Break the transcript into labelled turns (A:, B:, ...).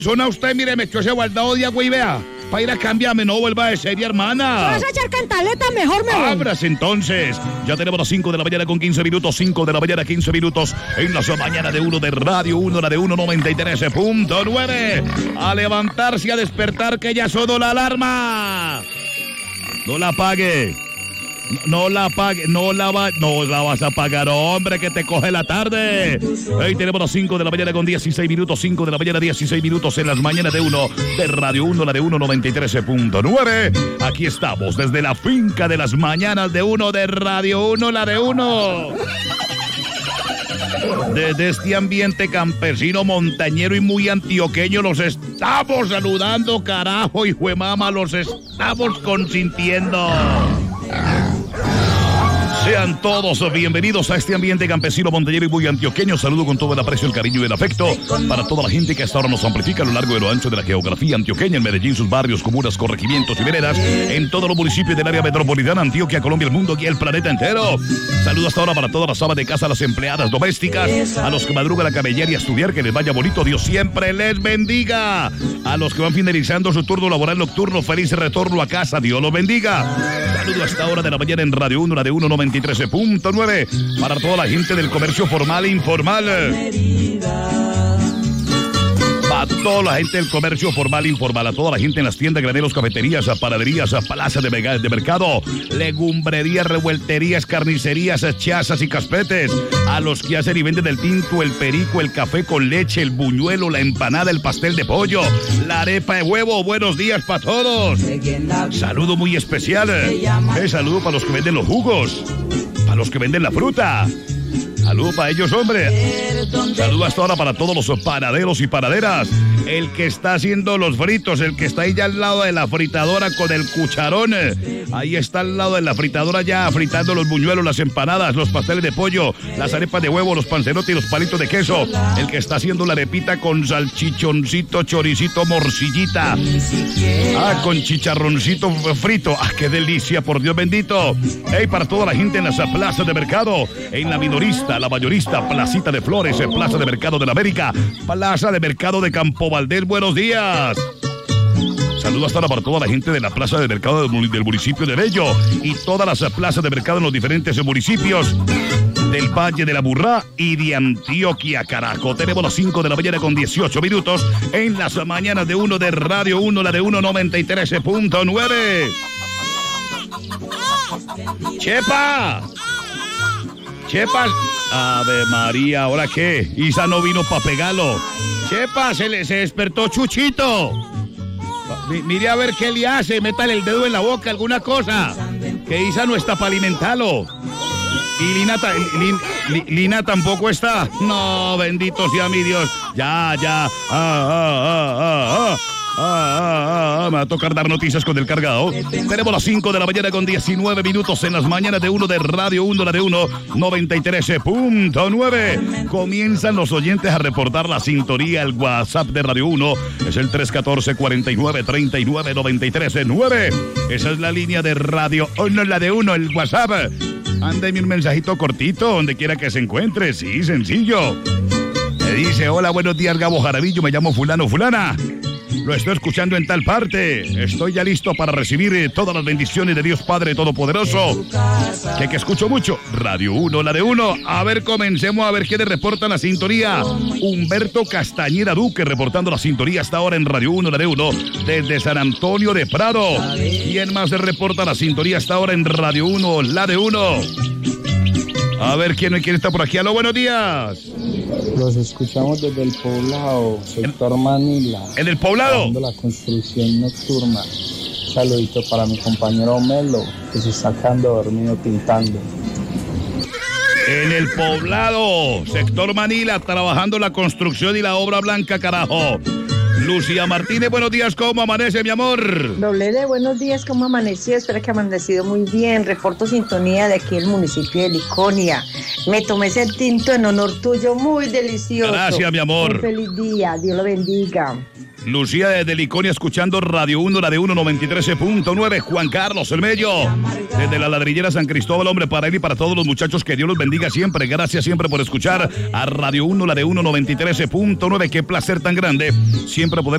A: Zona usted, mire, me echó ese guardado de agua y vea. Para ir a cambiarme, no vuelva de serie, hermana.
B: ¿Vas a echar cantaleta? Mejor me voy.
A: Abras entonces. Ya tenemos las 5 de la mañana con 15 minutos. 5 de la mañana, 15 minutos. En la mañana de 1 de Radio 1, la de 193.9. A levantarse y a despertar, que ya sonó la alarma. No la apague. No la apague, no la vas a apagar, hombre, que te coge la tarde. Ahí tenemos las 5 de la mañana con 16 minutos, 5 de la mañana, 16 minutos en las mañanas de 1 de Radio 1, la de 193.9. Aquí estamos desde la finca de las mañanas de 1 de Radio 1, la de 1. Desde este ambiente campesino, montañero y muy antioqueño los estamos saludando, carajo, hijo de mama, los estamos consintiendo. Sean todos bienvenidos a este ambiente campesino, montañero y muy antioqueño. Saludo con todo el aprecio, el cariño y el afecto para toda la gente que hasta ahora nos amplifica a lo largo y lo ancho de la geografía antioqueña, en Medellín, sus barrios, comunas, corregimientos y veredas, en todos los municipios del área metropolitana, Antioquia, Colombia, el mundo y el planeta entero. Saludo hasta ahora para todas las amas de casa, las empleadas domésticas, a los que madrugan a camellar y a estudiar, que les vaya bonito, Dios siempre les bendiga. A los que van finalizando su turno laboral nocturno, feliz retorno a casa, Dios los bendiga. Saludo hasta ahora de la mañana en Radio 1, la de 193.9, para toda la gente del comercio formal e informal. Para toda la gente del comercio formal e informal, a toda la gente en las tiendas, graneros, cafeterías, panaderías, plazas de mercado, legumbrerías, revuelterías, carnicerías, chazas y caspetes, a los que hacen y venden el tinto, el perico, el café con leche, el buñuelo, la empanada, el pastel de pollo, la arepa de huevo. Buenos días para todos. Saludo muy especial. Saludo para los que venden los jugos, para los que venden la fruta. Saludos para ellos, hombre. Saludos hasta ahora para todos los panaderos y panaderas. El que está haciendo los fritos, el que está ahí ya al lado de la fritadora con el cucharón. Ahí está al lado de la fritadora ya fritando los buñuelos, las empanadas, los pasteles de pollo, las arepas de huevo, los pancerotes y los palitos de queso. El que está haciendo la arepita con salchichoncito, choricito, morcillita. Con chicharroncito frito. Qué delicia, por Dios bendito. Para toda la gente en las plazas de mercado, en la minorista, la mayorista, Placita de Flores, Plaza de Mercado de la América, Plaza de Mercado de Campo Valdés. Buenos días. Saludos hasta ahora para toda la gente de la Plaza de Mercado del municipio de Bello y todas las plazas de mercado en los diferentes municipios del Valle de la Burrá y de Antioquia, carajo. Tenemos las 5 de la mañana con 18 minutos en las mañanas de 1 de Radio 1, la de 193.9. ¡Chepa! Chepa, Ave María, ¿ahora qué? Isa no vino para pegarlo. Chepa, se despertó Chuchito. Mire a ver qué le hace, métale el dedo en la boca, alguna cosa. Que Isa no está para alimentarlo. Y Lina tampoco está. No, bendito sea mi Dios. Ya. Me va a tocar dar noticias con el cargado. Tenemos las 5 de la mañana con 19 minutos en las mañanas de 1 de Radio 1, la de 193.9. Comienzan los oyentes a reportar la sintonía. El WhatsApp de Radio 1 es el 314-4939-93.9. Esa es la línea de Radio 1, la de 1, el WhatsApp. Ándeme un mensajito cortito, donde quiera que se encuentre. Sí, sencillo. Me dice: hola, buenos días, Gabo Jaravillo, me llamo fulano, fulana. Lo estoy escuchando en tal parte. Estoy ya listo para recibir todas las bendiciones de Dios Padre Todopoderoso. Que escucho mucho. Radio 1, la de 1. A ver, comencemos a ver quién le reporta la sintonía. Humberto Castañeda Duque reportando la sintonía hasta ahora en Radio 1, la de 1. Desde San Antonio de Prado. ¿Quién más le reporta la sintonía hasta ahora en Radio 1, la de 1? A ver quién está por aquí. Aló, buenos días.
C: Los escuchamos desde el Poblado, sector Manila.
A: ¿En el Poblado?
C: La construcción nocturna. Saludito para mi compañero Melo, que se está quedando dormido pintando.
A: En el Poblado, sector Manila, trabajando la construcción y la obra blanca, carajo. Lucía Martínez, buenos días, ¿cómo amanece, mi amor?
D: Doble de buenos días, ¿cómo amaneció? Espero que ha amanecido muy bien. Reporto sintonía de aquí el municipio de Liconia. Me tomé ese tinto en honor tuyo, muy delicioso.
A: Gracias, mi amor.
D: Un feliz día, Dios lo bendiga.
A: Lucía desde Liconia escuchando Radio 1, la de 193.9. Juan Carlos, el Mello, desde la Ladrillera San Cristóbal, hombre, para él y para todos los muchachos, que Dios los bendiga siempre. Gracias siempre por escuchar a Radio 1, la de 193.9. Qué placer tan grande siempre siempre poder